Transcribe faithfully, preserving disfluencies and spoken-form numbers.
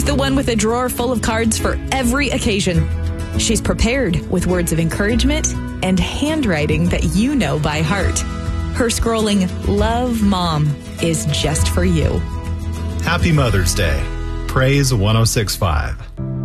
the one with a drawer full of cards for every occasion. She's prepared with words of encouragement and handwriting that you know by heart. Her scrolling Love Mom is just for you. Happy Mother's Day. Praise one oh six point five.